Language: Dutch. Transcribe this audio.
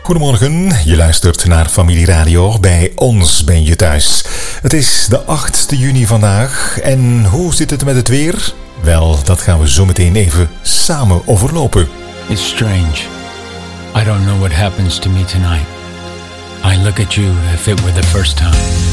Goedemorgen, je luistert naar Familie Radio. Bij ons ben je thuis. Het is de 8e juni vandaag. En hoe zit het met het weer? Wel, dat gaan we zo meteen even samen overlopen. It's strange. I don't know what happens to me tonight. I look at you as if it were the first time.